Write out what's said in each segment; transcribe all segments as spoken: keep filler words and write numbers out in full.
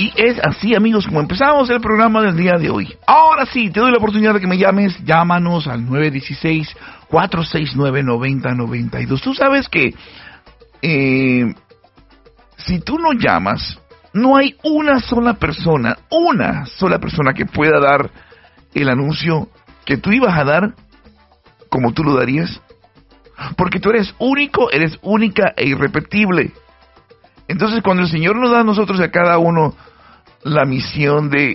Y es así, amigos, como empezamos el programa del día de hoy. Ahora sí, te doy la oportunidad de que me llames. Llámanos al nueve uno seis, cuatro seis nueve, nueve cero nueve dos. Tú sabes que eh, si tú no llamas, no hay una sola persona, una sola persona que pueda dar el anuncio que tú ibas a dar como tú lo darías. Porque tú eres único, eres única e irrepetible. Entonces, cuando el Señor nos da a nosotros y a cada uno la misión de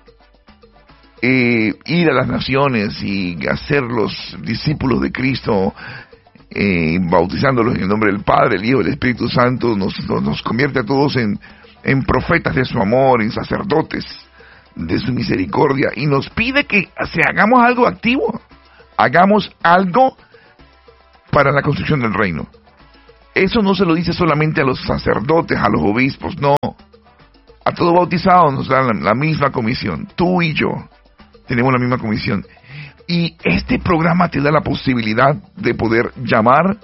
eh, ir a las naciones y hacer los discípulos de Cristo, eh, bautizándolos en el nombre del Padre, el Hijo y el Espíritu Santo, nos, nos, nos convierte a todos en, en profetas de su amor, en sacerdotes de su misericordia, y nos pide que se hagamos algo activo, hagamos algo para la construcción del reino. Eso no se lo dice solamente a los sacerdotes, a los obispos, no. A todo bautizado nos dan la, la misma comisión. Tú y yo tenemos la misma comisión. Y este programa te da la posibilidad de poder llamar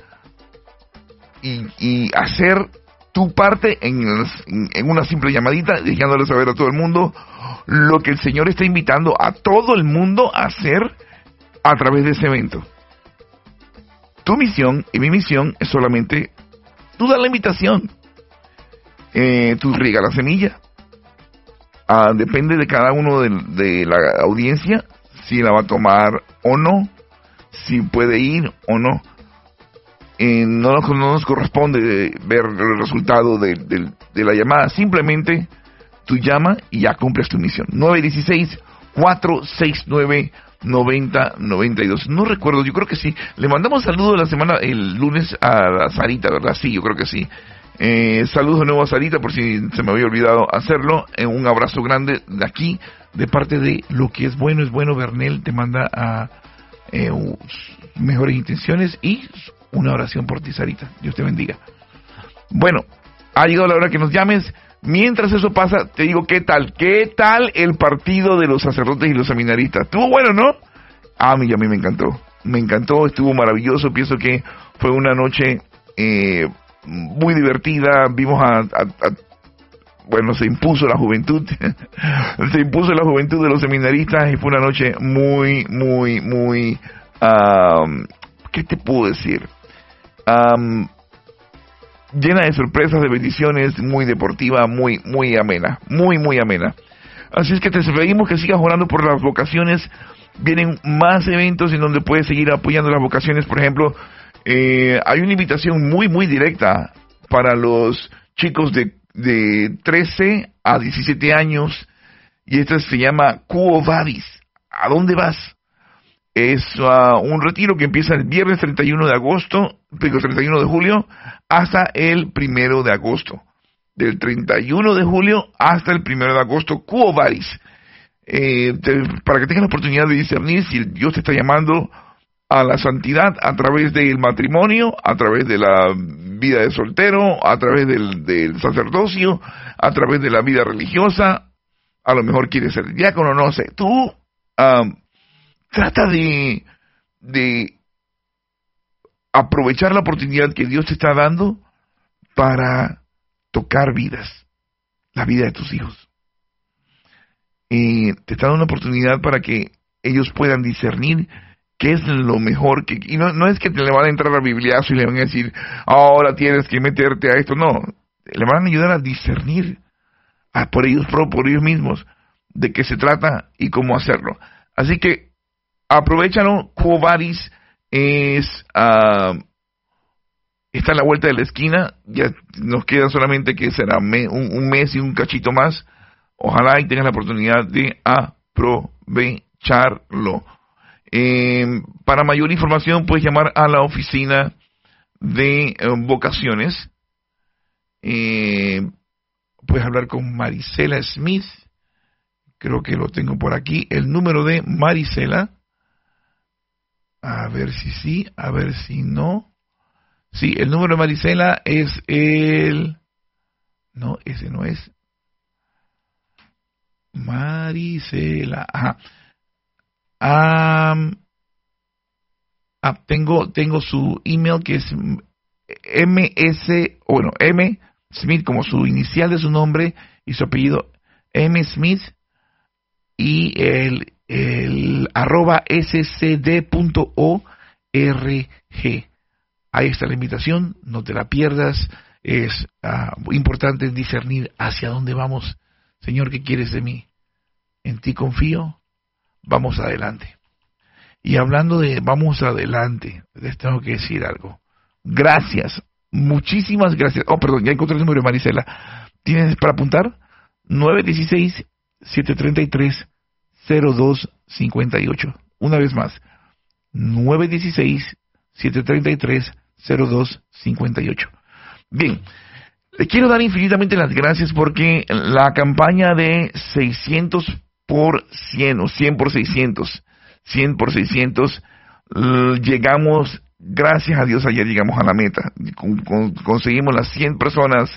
y, y hacer tu parte en, en, en una simple llamadita, dejándole saber a todo el mundo lo que el Señor está invitando a todo el mundo a hacer a través de ese evento. Tu misión y mi misión es solamente tú dar la invitación, eh, tú riega la semilla. Ah, depende de cada uno de, de la audiencia si la va a tomar o no, si puede ir o no. Eh, no, nos, no nos corresponde ver el resultado de, de, de la llamada, simplemente tú llama y ya cumples tu misión. nueve uno seis, cuatro seis nueve, nueve cero nueve dos. No recuerdo, yo creo que sí. Le mandamos saludos la semana, el lunes a Sarita, ¿verdad? Sí, yo creo que sí. Eh, saludos de nuevo a Sarita, por si se me había olvidado hacerlo. Eh, un abrazo grande de aquí, de parte de Lo que es bueno es bueno. Bernel te manda a eh, mejores intenciones y una oración por ti, Sarita. Dios te bendiga. Bueno, ha llegado la hora que nos llames. Mientras eso pasa, te digo, ¿qué tal? ¿Qué tal el partido de los sacerdotes y los seminaristas? Estuvo bueno, ¿no? A mí, a mí me encantó. Me encantó, estuvo maravilloso. Pienso que fue una noche eh, muy divertida. Vimos a, a, a... Bueno, se impuso la juventud. Se impuso la juventud de los seminaristas y fue una noche muy, muy, muy... Um, ¿Qué te puedo decir? Um, llena de sorpresas, de bendiciones, muy deportiva, muy, muy amena, muy, muy amena. Así es que te pedimos que sigas orando por las vocaciones. Vienen más eventos en donde puedes seguir apoyando las vocaciones. Por ejemplo, eh, hay una invitación muy, muy directa para los chicos de, de trece a diecisiete años, y esta se llama Quo Vadis. ¿A dónde vas? Es uh, un retiro que empieza el viernes treinta y uno de agosto, treinta y uno de julio, hasta el primero de agosto. Del treinta y uno de julio hasta el primero de agosto, Quo Vadis. Eh, te, para que tengas la oportunidad de discernir si Dios te está llamando a la santidad a través del matrimonio, a través de la vida de soltero, a través del, del sacerdocio, a través de la vida religiosa. A lo mejor quieres ser diácono, no sé. Tú... Um, Trata de, de aprovechar la oportunidad que Dios te está dando para tocar vidas, la vida de tus hijos. Eh, te está dando una oportunidad para que ellos puedan discernir qué es lo mejor. Que, y no, no es que te le van a entrar al bibliazo y le van a decir, ahora tienes que meterte a esto. No, le van a ayudar a discernir a, por ellos, por, por ellos mismos, de qué se trata y cómo hacerlo. Así que aprovéchalo. Quo Vadis es uh, está a la vuelta de la esquina. Ya nos queda solamente que será me, un, un mes y un cachito más. Ojalá y tengas la oportunidad de aprovecharlo. Eh, para mayor información puedes llamar a la oficina de eh, vocaciones. Eh, puedes hablar con Marisela Smith. Creo que lo tengo por aquí. El número de Marisela. A ver si sí, a ver si no. Sí, el número de Marisela es el... No, ese no es. Marisela. Ajá. Um, ah, tengo, tengo su email que es M S, bueno, M Smith como su inicial de su nombre y su apellido msmith y el, el arroba scd punto org. Ahí está la invitación, no te la pierdas. Es uh, importante discernir hacia dónde vamos. Señor, ¿qué quieres de mí? En ti confío, vamos adelante. Y hablando de vamos adelante, les tengo que decir algo. Gracias, muchísimas gracias. Oh, perdón, ya encontré el número de Marisela. ¿Tienes para apuntar? nueve uno seis, siete tres tres, cero dos cinco ocho. Una vez más, nueve uno seis, siete tres tres, cero dos cinco ocho. Bien, le quiero dar infinitamente las gracias porque la campaña de seiscientos por cien o cien por seiscientos, cien por seiscientos, llegamos, gracias a Dios, ayer llegamos a la meta. Con, con, conseguimos las cien personas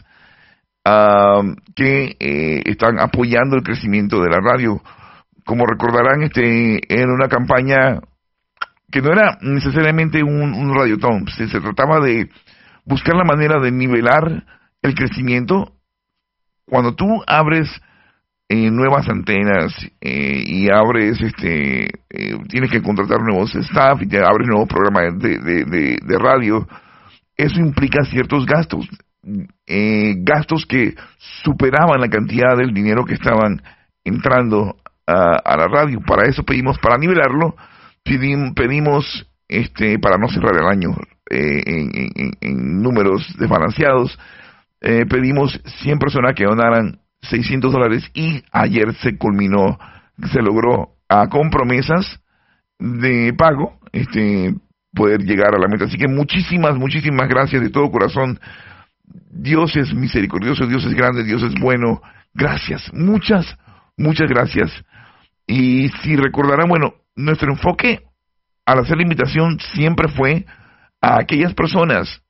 uh, que eh, están apoyando el crecimiento de la radio. Como recordarán, este era una campaña que no era necesariamente un, un radiotón, se, se trataba de buscar la manera de nivelar el crecimiento. Cuando tú abres eh, nuevas antenas eh, y abres, este, eh, tienes que contratar nuevos staff y te abres nuevos programas de, de, de, de radio, eso implica ciertos gastos, eh, gastos que superaban la cantidad del dinero que estaban entrando a, a la radio. Para eso pedimos, para nivelarlo, pedimos, pedimos este, para no cerrar el año eh, en, en, en números desbalanceados, eh, pedimos cien personas que donaran seiscientos dólares y ayer se culminó, se logró a con promesas de pago, este, poder llegar a la meta. Así que muchísimas, muchísimas gracias de todo corazón. Dios es misericordioso, Dios es grande, Dios es bueno. Gracias, muchas, muchas gracias. Y si recordarán, bueno, nuestro enfoque al hacer la invitación siempre fue a aquellas personas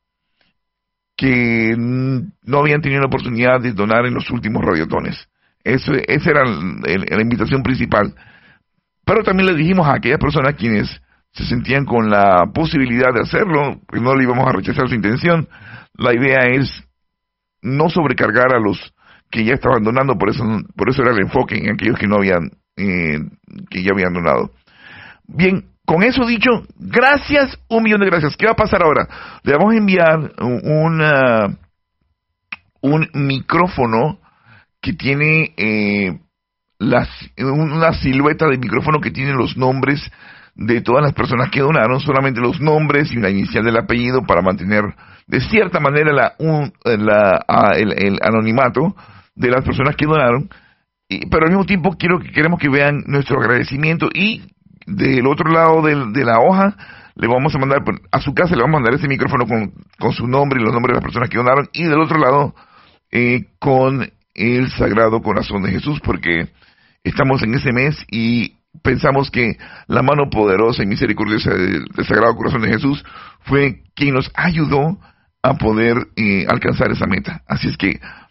que no habían tenido la oportunidad de donar en los últimos radiotones. Eso, esa era el, el, la invitación principal. Pero también le dijimos a aquellas personas quienes se sentían con la posibilidad de hacerlo, que no le íbamos a rechazar su intención. La idea es no sobrecargar a los que ya estaban donando, por eso, por eso era el enfoque en aquellos que no habían, eh, que ya habían donado. Bien, con eso dicho, gracias, un millón de gracias. ¿Qué va a pasar ahora? Le vamos a enviar una, un micrófono que tiene eh, las, una silueta de micrófono que tiene los nombres de todas las personas que donaron, solamente los nombres y una inicial del apellido para mantener de cierta manera la, un, la, a, el, el anonimato de las personas que donaron, y, pero al mismo tiempo quiero que queremos que vean nuestro agradecimiento. Y del otro lado de, de la hoja le vamos a mandar a su casa, le vamos a mandar ese micrófono con, con su nombre y los nombres de las personas que donaron, y del otro lado eh, con el Sagrado Corazón de Jesús, porque estamos en ese mes y pensamos que la mano poderosa y misericordiosa del, del Sagrado Corazón de Jesús fue quien nos ayudó a poder eh, alcanzar esa meta. Así es que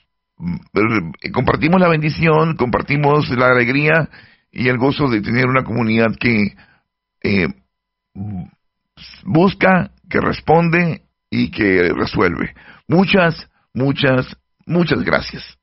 eh, compartimos la bendición, compartimos la alegría y el gozo de tener una comunidad que eh, busca, que responde y que resuelve. Muchas, muchas, muchas gracias.